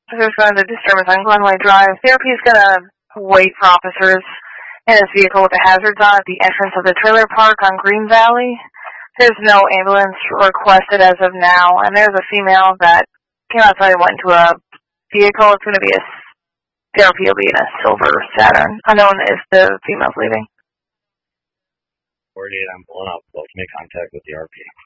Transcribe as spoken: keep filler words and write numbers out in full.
There's going to disturbance on Glenway Drive. C R P is going to wait for officers in his vehicle with the hazards on at the entrance of the trailer park on Green Valley. There's no ambulance requested as of now, and there's a female that came outside and went into a vehicle. It's going to be a C R P will be in a silver Saturn. Unknown if the female's leaving. forty-eight, I'm pulling up. Let's make contact with the R P.